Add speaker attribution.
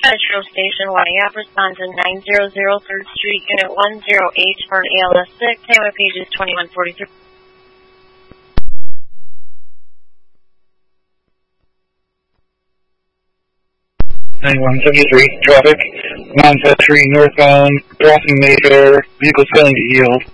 Speaker 1: Metro Station, Wyatt, respond to 900 3rd Street, Unit 10H for an ALS 6, Hamlet pages 2143.
Speaker 2: 9173, traffic, 953 northbound, crossing Mayfair, vehicle failing to yield.